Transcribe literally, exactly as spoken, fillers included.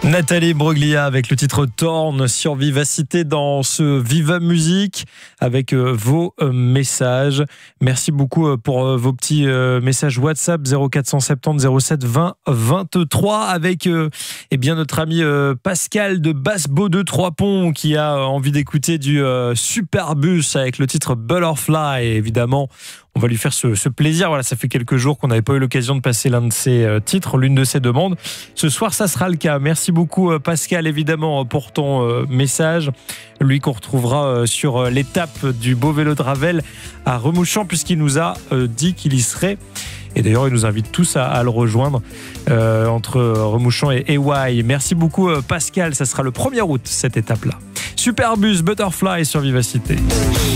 Nathalie Broglia avec le titre Torn sur Vivacité dans ce Viva Musique avec euh, vos euh, messages. Merci beaucoup euh, pour euh, vos petits euh, messages WhatsApp zéro quatre cent soixante-dix zéro sept vingt vingt-trois avec euh, eh bien notre ami euh, Pascal de Basse-Beau de Trois-Ponts qui a euh, envie d'écouter du euh, Superbus avec le titre Butterfly. Et évidemment, on va lui faire ce, ce plaisir. Voilà, ça fait quelques jours qu'on n'avait pas eu l'occasion de passer l'un de ses euh, titres, l'une de ses demandes. Ce soir, ça sera le cas. Merci beaucoup euh, Pascal, évidemment, pour ton euh, message. Lui qu'on retrouvera euh, sur euh, l'étape du beau vélo de Ravel à Remouchamp, puisqu'il nous a euh, dit qu'il y serait. Et d'ailleurs, il nous invite tous à, à le rejoindre euh, entre Remouchamp et Éouaille. Merci beaucoup euh, Pascal. Ça sera le premier août, cette étape-là. Superbus, Butterfly sur Vivacité.